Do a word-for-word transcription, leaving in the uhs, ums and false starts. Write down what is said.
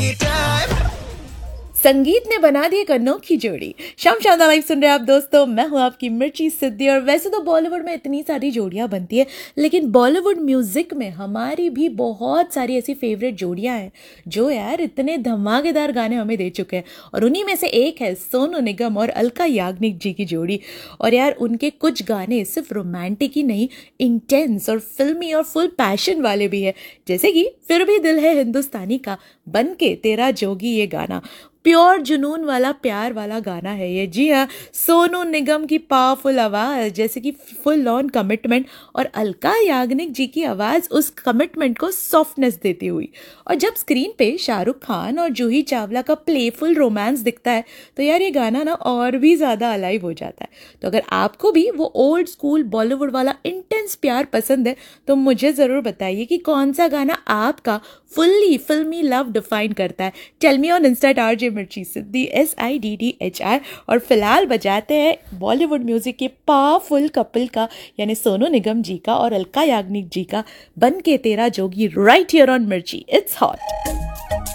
संगीत ने बना दी एक अनोखी जोड़ी। शाम शानदार लाइव सुन रहे हैं आप दोस्तों, मैं हूं आपकी मिर्ची सिद्धि। और वैसे तो बॉलीवुड में इतनी सारी जोड़ियां बनती है, लेकिन बॉलीवुड म्यूजिक में हमारी भी बहुत सारी ऐसी फेवरेट जोड़ियां हैं जो यार इतने धमाकेदार गाने हमें दे चुके हैं। और उन्हीं में से एक है सोनू निगम और अलका याग्निक जी की जोड़ी। और यार उनके कुछ गाने सिर्फ रोमांटिक ही नहीं, इंटेंस और फिल्मी और फुल पैशन वाले भी है, जैसे कि फिर भी दिल है हिंदुस्तानी का बन के तेरा जोगी। ये गाना प्योर जुनून वाला प्यार वाला गाना है ये। जी हाँ, सोनू निगम की पावरफुल आवाज़ जैसे कि फुल ऑन कमिटमेंट, और अलका याग्निक जी की आवाज़ उस कमिटमेंट को सॉफ्टनेस देती हुई। और जब स्क्रीन पे शाहरुख खान और जूही चावला का प्लेफुल रोमांस दिखता है तो यार ये गाना ना और भी ज़्यादा अलाइव हो जाता है। तो अगर आपको भी वो ओल्ड स्कूल बॉलीवुड वाला इंटेंस प्यार पसंद है तो मुझे ज़रूर बताइए कि कौन सा गाना आपका फुल्ली फिल्मी लव डिफाइन करता है। Tell me on Insta RJ मिर्ची सिद्धि, S I D D H I. और फिलहाल बजाते हैं बॉलीवुड म्यूजिक के पावरफुल कपल का, यानी सोनू निगम जी का और अलका याग्निक जी का बन के तेरा जोगी, राइट हियर ऑन मिर्ची। It's hot.